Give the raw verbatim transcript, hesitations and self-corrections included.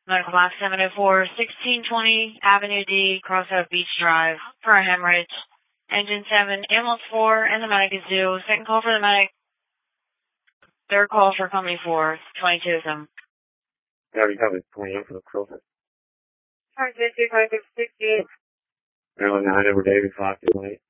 Medical box seven oh four, sixteen twenty Avenue D, Crossroad Beach Drive, for a hemorrhage. Engine seven, ambulance four, and the medic is due. Second call for the medic. Third call for company four, twenty-two of them. Yeah, we have a twenty-eight for the closer. Alright, two five six sixty-eight. Maryland nine over David, five two eight.